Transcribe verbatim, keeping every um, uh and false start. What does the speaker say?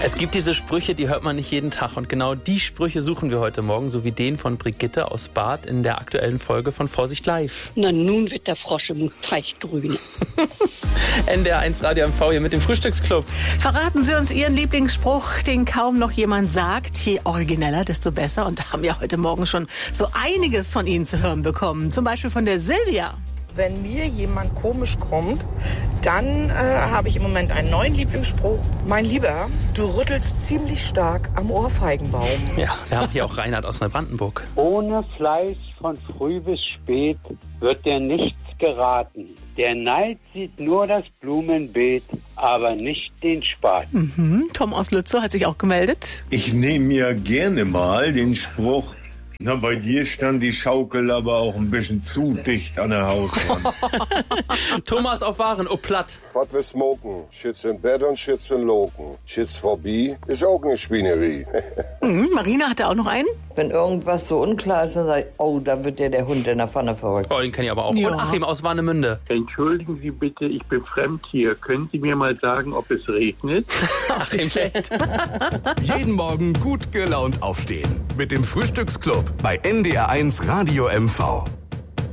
Es gibt diese Sprüche, die hört man nicht jeden Tag. Und genau die Sprüche suchen wir heute Morgen, so wie den von Brigitte aus Bad in der aktuellen Folge von Vorsicht Live. Na, nun wird der Frosch im Teich grün. N D R eins Radio M V hier mit dem Frühstücksclub. Verraten Sie uns Ihren Lieblingsspruch, den kaum noch jemand sagt. Je origineller, desto besser. Und da haben wir heute Morgen schon so einiges von Ihnen zu hören bekommen. Zum Beispiel von der Silvia. Wenn mir jemand komisch kommt, dann äh, habe ich im Moment einen neuen Lieblingsspruch. Mein Lieber, du rüttelst ziemlich stark am Ohrfeigenbaum. Ja, wir haben hier auch Reinhard aus Neubrandenburg. Ohne Fleiß von früh bis spät wird dir nichts geraten. Der Neid sieht nur das Blumenbeet, aber nicht den Spaten. Mhm. Tom aus Lützow hat sich auch gemeldet. Ich nehme mir gerne mal den Spruch, na, bei dir stand die Schaukel aber auch ein bisschen zu dicht an der Hauswand. Thomas auf Waren, oh platt. Was wir smoken, Schütz in Bett und Schütz in Loken. Schütz vorbei ist auch eine Schweinerei. Mhm. Marina hatte auch noch einen. Wenn irgendwas so unklar ist, dann sage ich, oh, da wird dir der Hund in der Pfanne verrückt. Oh, den kenne ich aber auch. Ja. Und Achim aus Warnemünde. Entschuldigen Sie bitte, ich bin fremd hier. Können Sie mir mal sagen, ob es regnet? Achim schlecht. Jeden Morgen gut gelaunt aufstehen. Mit dem Frühstücksclub bei N D R eins Radio M V.